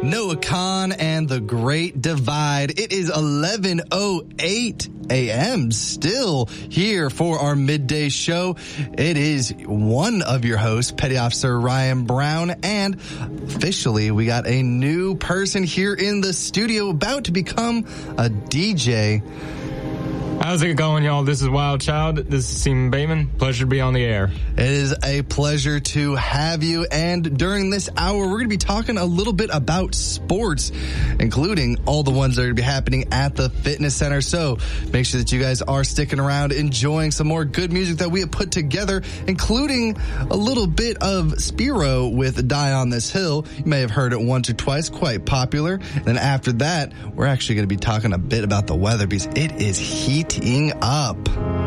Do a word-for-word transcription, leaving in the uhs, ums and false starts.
Noah Khan and the Great Divide. It is eleven oh eight a.m. still here for our midday show. It is one of your hosts, Petty Officer Ryan Brown, and officially we got a new person here in the studio about to become a D J. How's it going, y'all? This is Wild Child. This is Seaman Bateman. Pleasure to be on the air. It is a pleasure to have you. And during this hour, we're going to be talking a little bit about sports, including all the ones that are going to be happening at the fitness center. So make sure that you guys are sticking around, enjoying some more good music that we have put together, including a little bit of Spiro with Die on This Hill. You may have heard it once or twice, quite popular. And then after that, we're actually going to be talking a bit about the weather because it is heating up.